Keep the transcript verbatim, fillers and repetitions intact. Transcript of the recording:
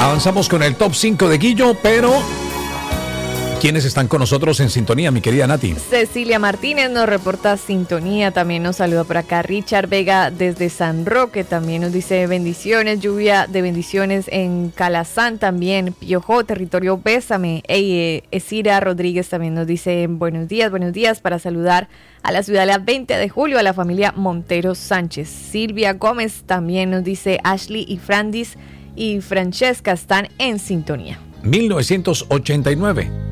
Avanzamos con el top cinco de Guillo, pero ¿quiénes están con nosotros en sintonía, mi querida Nati? Cecilia Martínez nos reporta sintonía, también nos saluda por acá Richard Vega desde San Roque, también nos dice bendiciones, lluvia de bendiciones en Calazán también, Piojó, territorio Bésame. E, Esira Rodríguez también nos dice buenos días, buenos días para saludar a la ciudad de la veinte de julio, a la familia Montero Sánchez. Silvia Gómez también nos dice Ashley y Frandis y Francesca están en sintonía. mil novecientos ochenta y nueve.